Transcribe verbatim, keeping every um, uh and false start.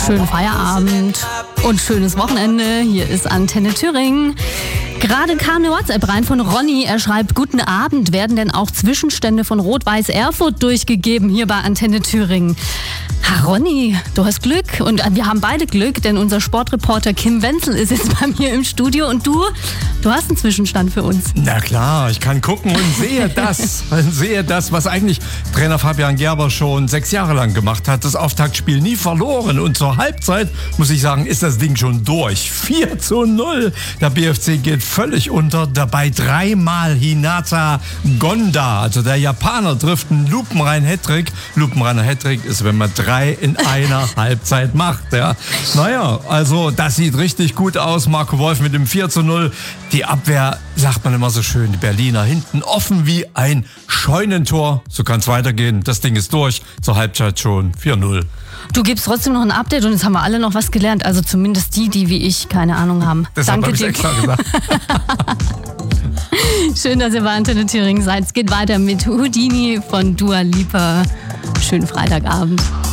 Schönen Feierabend und schönes Wochenende. Hier ist Antenne Thüringen. Gerade kam eine WhatsApp rein von Ronny. Er schreibt, guten Abend. Werden denn auch Zwischenstände von Rot-Weiß Erfurt durchgegeben hier bei Antenne Thüringen? Ha, Ronny, du hast Glück und wir haben beide Glück, denn unser Sportreporter Kim Wenzel ist jetzt bei mir im Studio und du, du hast einen Zwischenstand für uns. Na klar, ich kann gucken und sehe das, sehe das, was eigentlich Trainer Fabian Gerber schon sechs Jahre lang gemacht hat. Das Auftaktspiel nie verloren und zur Halbzeit, muss ich sagen, ist das Ding schon durch. vier zu null. Der B F C geht völlig unter, dabei dreimal Hinata Gonda, also der Japaner, trifft einen lupenreinen Hattrick. Lupenreiner Hattrick ist, wenn man drei in einer Halbzeit macht. Ja. Naja, also das sieht richtig gut aus. Marco Wolf mit dem vier zu null. Die Abwehr, sagt man immer so schön, die Berliner hinten offen wie ein Scheunentor. So kann es weitergehen. Das Ding ist durch. Zur Halbzeit schon vier null. Du gibst trotzdem noch ein Update und jetzt haben wir alle noch was gelernt. Also zumindest die, die wie ich keine Ahnung haben. Deshalb Danke habe ich dir. extra gesagt. Schön, dass ihr bei Antenne Thüringen seid. Es geht weiter mit Houdini von Dua Lipa. Schönen Freitagabend.